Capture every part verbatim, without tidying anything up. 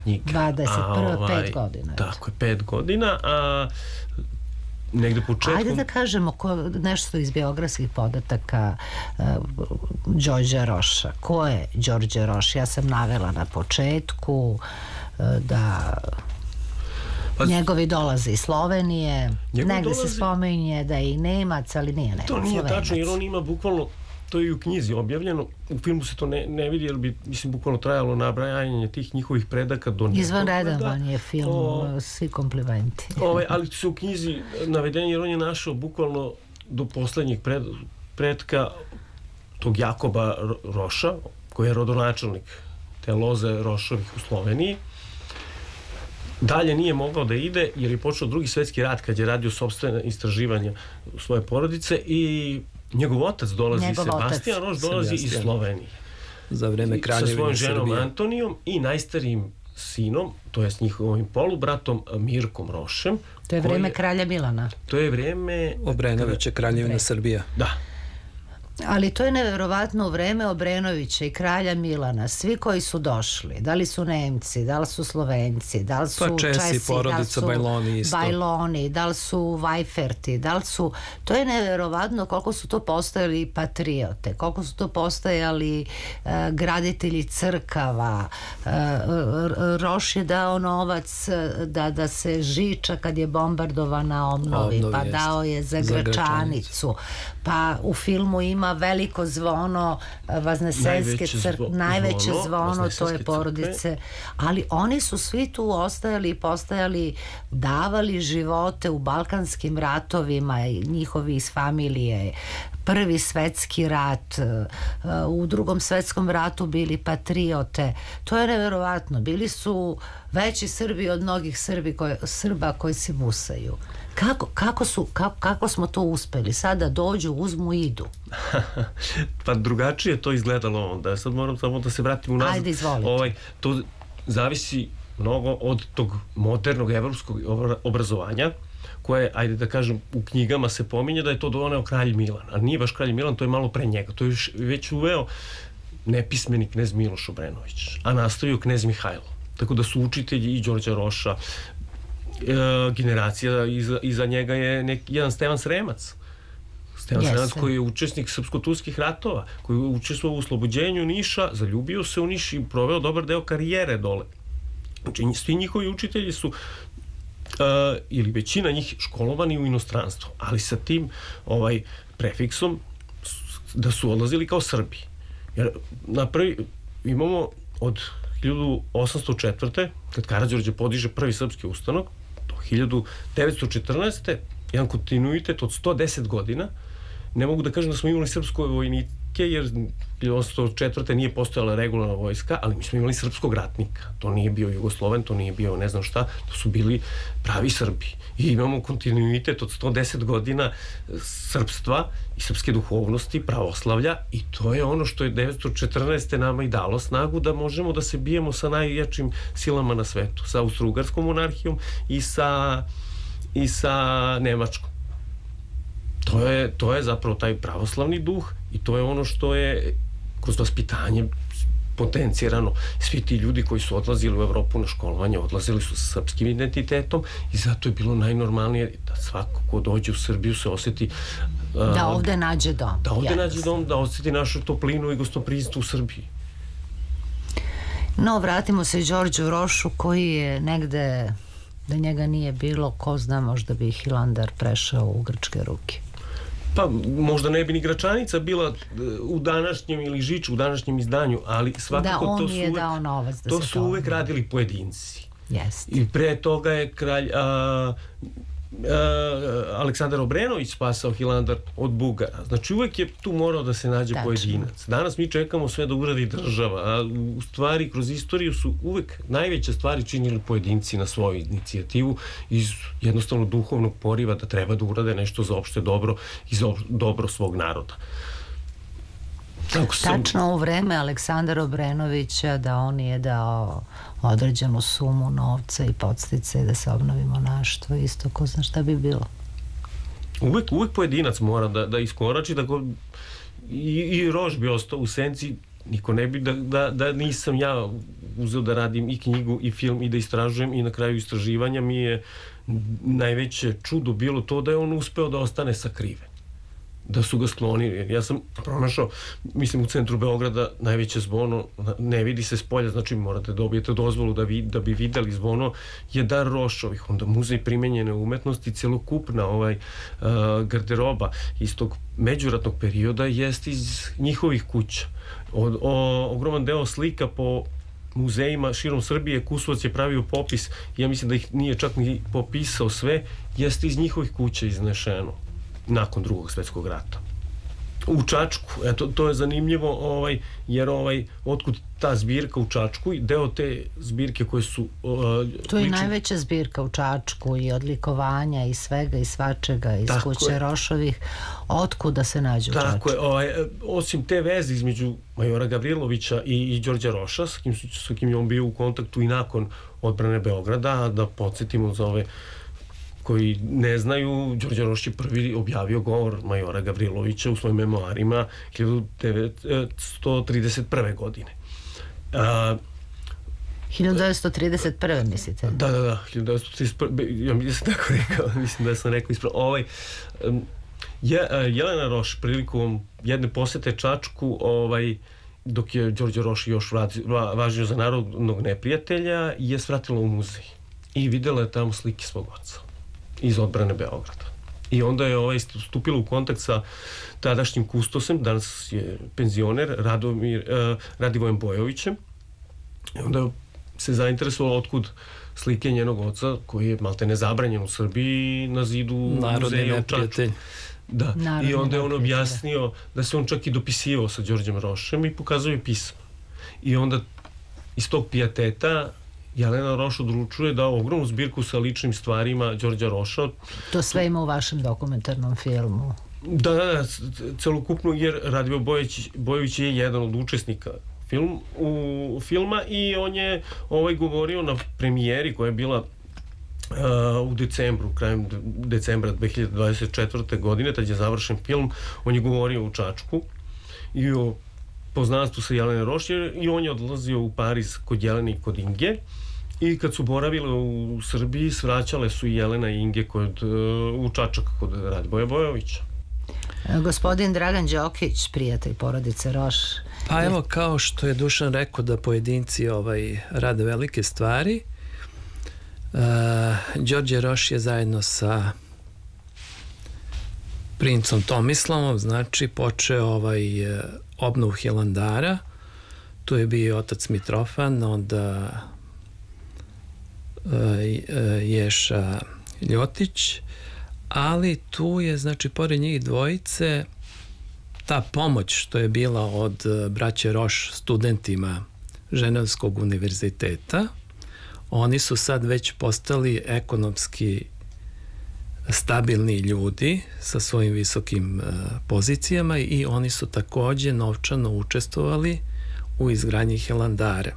dvadeset prva, pet godina. Tako je, pet godina, a negde početkom... Ajde da kažemo ko, nešto iz biografskih podataka uh, Đorđa Roša. Ko je Đorđe Roš? Ja sam navela na početku uh, da pa, njegovi dolaze iz Slovenije, negde dolazi... se spominje da je i Nemac, ali nije Nemac. To nije Slovenac. Tačno, jer on ima bukvalno, to je i u knjizi objavljeno, u filmu se to ne, ne vidi, jer bi, mislim, bukvalno trajalo nabrajanje tih njihovih predaka do... Izvanredan je film, o, svi komplimenti. Ovaj, ali se u knjizi navedeni, jer on je našao bukvalno do poslednjeg pred, predka tog Jakoba Roša, koji je rodonačelnik te loze Rošovih u Sloveniji. Dalje nije mogao da ide, jer je počeo drugi svetski rat kad je radio sopstvene istraživanja svoje porodice i njegov otac dolazi, njegov Sebastijan Roš dolazi Sebastian. iz Slovenije. Za vreme kraljevine Srbije. Sa svojom ženom Antonijom i najstarijim sinom, to je s njihovim polubratom Mirkom Rošem. To je vreme kralja Milana. To je vreme... Obrenovića, kraljevina Srbija. Da. Ali to je neverovatno u vreme Obrenovića i kralja Milana. Svi koji su došli, da li su Nemci, da li su Slovenci, da li su pa Česi, Česi, porodica, da li su Bajloni isto. Bajloni, da li su Vajferti, da li su... To je neverovatno koliko su to postojali patriote, koliko su to postojali uh, graditelji crkava. Uh, Roš je dao novac da, da se Žiča kad je bombardovana obnovi, Obnovi pa jest. dao je za, za Gračanicu. Pa u filmu ima veliko zvono Vaznesenske crkve, najveće zvono, zvono to je porodice, crkve. Ali oni su svi tu ostajali i postajali, davali živote u balkanskim ratovima, njihovi iz familije, prvi svetski rat, u drugom svetskom ratu bili patriote. To je neverovatno, bili su veći Srbi od mnogih Srbi koje, Srba koji se busaju. Kako, kako, su, kako, kako smo to uspeli? Sada dođu, uzmu i idu. Pa drugačije to izgledalo onda. Sad moram samo da se vratim unazad. Ajde, izvolite. Ovaj, to zavisi mnogo od tog modernog evropskog obrazovanja, koje, ajde da kažem, u knjigama se pominje da je to doneo kralj Milan. A nije baš kralj Milan, to je malo pre njega. To je već uveo nepismeni knez Miloš Obrenović, a nastavio knez Mihajlo. Tako da su učitelji i Đorđa Roša, E, generacija iza, iza njega je nek, jedan Stevan Sremac Stevan yes. Sremac koji je učesnik srpsko-turskih ratova, koji je učestvovao u oslobođenju Niša, zaljubio se u Niš i proveo dobar deo karijere dole. Znači svi njihovi učitelji su uh, ili većina njih školovani u inostranstvu, ali sa tim ovaj prefiksom da su odlazili kao Srbi, jer napravi imamo od hiljadu osamsto četvrte kad Karađorđe podiže prvi srpski ustanak do hiljadu devetsto četrnaeste jedan kontinuitet od sto deset godina. Ne mogu da kažem da smo imali srpske vojnike, jer hiljadu osamsto četvrte nije postojala regularna vojska, ali mi smo imali srpskog ratnika. To nije bio Jugosloven, to nije bio ne znam šta, to su bili pravi Srbi. I imamo kontinuitet od sto deset godina srpstva i srpske duhovnosti, pravoslavlja, i to je ono što je devetsto četrnaeste nama i dalo snagu da možemo da se bijemo sa najjačim silama na svetu, sa Austro-Ugarskom monarhijom i sa, i sa Nemačkom. To je, to je zapravo taj pravoslavni duh i to je ono što je kroz vaspitanje potencirano. Svi ti ljudi koji su odlazili u Evropu na školovanje, odlazili su sa srpskim identitetom i zato je bilo najnormalnije da svako ko dođe u Srbiju se osjeti uh, da ovde nađe dom. Da ovde Jasne. nađe dom, da osjeti našu toplinu i gostoprimstvo u Srbiji. No, vratimo se Đorđu Rošu koji je negde, da njega nije bilo, ko zna, možda bi Hilandar prešao u grčke ruke. Pa možda ne bi ni Gračanica bila u današnjem ili Žiču u današnjem izdanju, ali svakako da, on to su je uvek, dao novac da to se su to uvek radili pojedinci. Jest. I pre toga je kralj a, a, Aleksandar Obrenović spasao Hilandar od Bugara. Znači uvek je tu morao da se nađe Tačno. pojedinac. Danas mi čekamo sve da uradi država, a u stvari kroz istoriju su uvek najveće stvari činili pojedinci na svoju inicijativu iz jednostavno duhovnog poriva da treba da urade nešto za opšte dobro i za dobro svog naroda. Sam... Tačno u vreme Aleksandra Obrenovića da on je dao određenu sumu novca i podstice da se obnovi monaštvo, isto ko zna šta bi bilo. Uvek, uvek pojedinac mora da, da iskorači, da go, i, i Roš bi ostao u senci niko ne bi da, da, da nisam ja uzeo da radim i knjigu i film i da istražujem i na kraju istraživanja mi je najveće čudo bilo to da je on uspeo da ostane sakriven, da su ga sklonili. Ja sam pronašao, mislim u centru Beograda najveće zvono, ne vidi se s polja, znači morate dobijete dozvolu da, vi, da bi videli zvono, je dar Rošovih, onda muzej primenjene umetnosti, celokupna ovaj uh, garderoba iz tog međuratnog perioda jeste iz njihovih kuća. O, o, ogroman deo slika po muzejima širom Srbije, Kusovac je pravio popis, ja mislim da ih nije čak ni popisao sve, jeste iz njihovih kuća iznešeno nakon drugog svetskog rata. U Čačku, eto, to je zanimljivo, ovaj, jer ovaj, otkud ta zbirka u Čačku, deo te zbirke koje su... Uh, to je lično... najveća zbirka u Čačku i odlikovanja i svega i svačega iz tako kuće je. Rošovih, otkuda se nađu u Čačku. Tako je, ovaj, osim te veze između majora Gavrilovića i, i Đorđa Roša, s kim, s kim je on bio u kontaktu i nakon odbrane Beograda, da podsjetimo za ove koji ne znaju, Đorđe Roš je prvi objavio govor majora Gavrilovića u svojim memoarima hiljadu devetsto trideset prve. godine. A, hiljadu devetsto trideset prve. mislite? Da, da, da, hiljadu devetsto trideset prve. Ja mi sam tako rekao, mislim da sam rekao ispravo. Ovaj, je, Jelena Roš prilikom jedne posete Čačku, ovaj, dok je Đorđe Roš još važio za narodnog neprijatelja, je svratila u muzej i videla je tamo slike svog oca iz odbrane Beograda. I onda je ovaj stupila u kontakt sa tadašnjim kustosem, danas je penzioner, Radomir, uh, Radivojem Bojovićem. I onda se zainteresovala otkud slike njenog oca, koji je malte nezabranjen u Srbiji, na zidu muzeja u Čačku. Da. I onda je on objasnio da se on čak i dopisivao sa Đorđem Rošem i pokazao je pismo. I onda iz tog pijateta Jelena Roš odlučuje da ogromnu zbirku sa ličnim stvarima Đorđa Roša. To sve ima u vašem dokumentarnom filmu. Da, da, da, celokupno, jer Radivo Bojović, Bojović je jedan od učesnika film, u filma i on je ovaj govorio na premijeri koja je bila uh, u decembru, krajem decembra dve hiljade dvadeset četvrte. godine, tad je završen film, on je govorio u Čačku i o poznanstvu sa Jelene Roš, i on je odlazio u Pariz kod Jelene i kod Inge, i kad su boravile u Srbiji, svraćale su i Jelena i Inge kod, u Čačak kod Radivoja Bojovića. Gospodin Dragan Đokić, prijatelj porodice Roš. Pa evo, kao što je Dušan rekao da pojedinci ovaj, rade velike stvari, uh, Đorđe Roš je zajedno sa princom Tomislavom, znači počeo ovaj obnovu Hilandara. Tu je bio otac Mitrofan, onda uh, Ješa Ljotić, ali tu je, znači, pored njih dvojice, ta pomoć što je bila od braće Roš studentima Ženevskog univerziteta, oni su sad već postali ekonomski stabilni ljudi sa svojim visokim uh, pozicijama i oni su takođe novčano učestvovali u izgradnji Hilandara.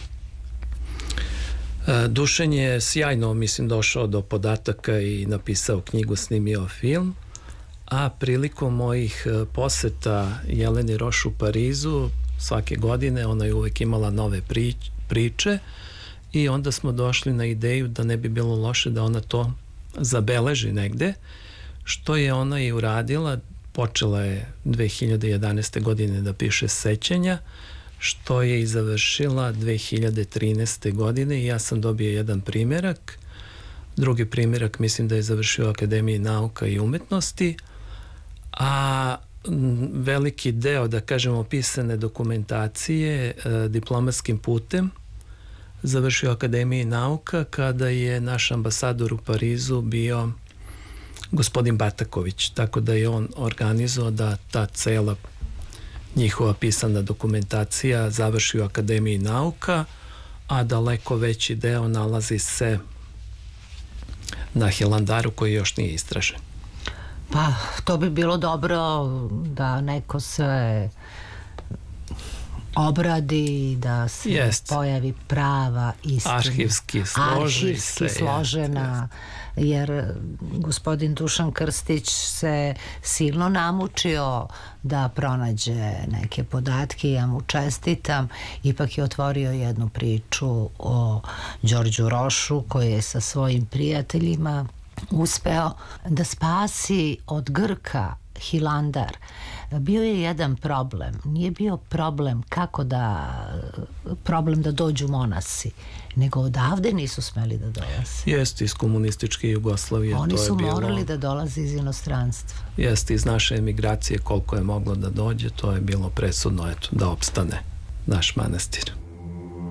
Uh, Dušan je sjajno, mislim, došao do podataka i napisao knjigu, snimio film, a prilikom mojih uh, poseta Jeleni Roš u Parizu svake godine ona je uvek imala nove prič, priče i onda smo došli na ideju da ne bi bilo loše da ona to zabeleži negde, što je ona i uradila. Počela je dve hiljade jedanaeste. godine da piše sećanja, što je i završila dve hiljade trinaeste. godine i ja sam dobio jedan primjerak. Drugi primjerak mislim da je završio u Akademiji nauka i umetnosti, a veliki deo, da kažemo, pisane dokumentacije e, diplomatskim putem završio Akademiji nauka kada je naš ambasador u Parizu bio gospodin Bataković, tako da je on organizovao da ta cela njihova pisana dokumentacija završi u Akademiji nauka, a daleko veći deo nalazi se na Hilandaru koji još nije istražen. Pa, to bi bilo dobro da neko se obradi, da se Jest. pojavi prava istina. Arhivski složi Arhivski se, složena, jest, jer gospodin Dušan Krstić se silno namučio da pronađe neke podatke, ja mu čestitam. Ipak je otvorio jednu priču o Đorđu Rošu koji je sa svojim prijateljima uspeo da spasi od Grka Hilandar. Bio je jedan problem. Nije bio problem kako da problem da dođu monasi, nego odavde nisu smeli da dolaze. Jeste, iz komunističke Jugoslavije. Oni to je su bilo, morali da dolaze iz inostranstva. Jeste, iz naše emigracije koliko je moglo da dođe, to je bilo presudno, eto, da opstane naš manastir.